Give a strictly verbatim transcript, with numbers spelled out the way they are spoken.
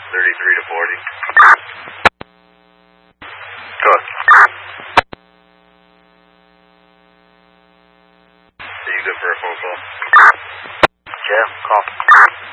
thirty-three to forty. Go ahead. Are you good for a phone call? Yeah, call.